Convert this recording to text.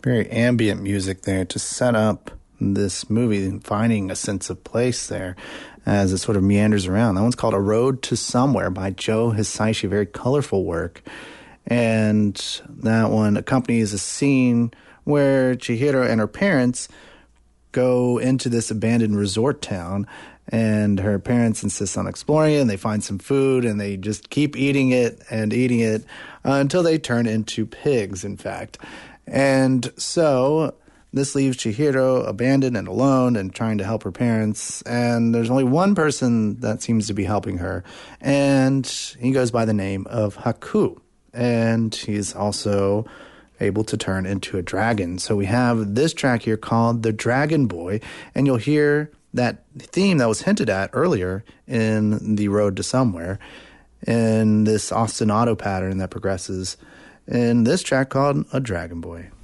Very ambient music there to set up this movie and finding a sense of place there as it sort of meanders around. That one's called A Road to Somewhere by Joe Hisaishi, very colorful work. And that one accompanies a scene where Chihiro and her parents go into this abandoned resort town, and her parents insist on exploring it, and they find some food, and they just keep eating it until they turn into pigs, in fact. And so this leaves Chihiro abandoned and alone and trying to help her parents, and there's only one person that seems to be helping her, and he goes by the name of Haku, and he's also able to turn into a dragon. So we have this track here called The Dragon Boy, and you'll hear that theme that was hinted at earlier in The Road to Somewhere in this ostinato pattern that progresses in this track called A Dragon Boy.